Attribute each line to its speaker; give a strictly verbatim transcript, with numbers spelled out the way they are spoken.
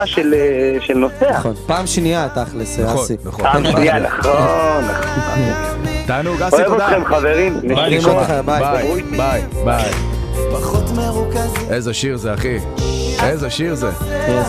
Speaker 1: של, של נוסע.
Speaker 2: נכון, פעם שנייה תכלס,
Speaker 3: נכון,
Speaker 2: אסי.
Speaker 3: נכון.
Speaker 1: פעם שנייה, נכון, נכון.
Speaker 3: תענוג, אסי,
Speaker 1: אוהב
Speaker 3: תודה.
Speaker 1: אתכם חברים.
Speaker 3: ביי,
Speaker 2: נשמע אותך,
Speaker 3: ביי,
Speaker 2: ביי.
Speaker 3: ביי, ביי. איזה שיר זה, אחי. איזה שיר זה.
Speaker 2: Yes.